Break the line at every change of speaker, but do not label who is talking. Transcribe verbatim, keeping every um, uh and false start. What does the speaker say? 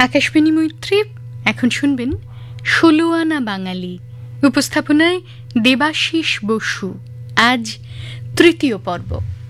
আকাশবাণী মৈত্রী। এখন শুনবেন ষোলো আনা বাঙালি, উপস্থাপনায় দেবাশিস বসু। আজ তৃতীয় পর্ব।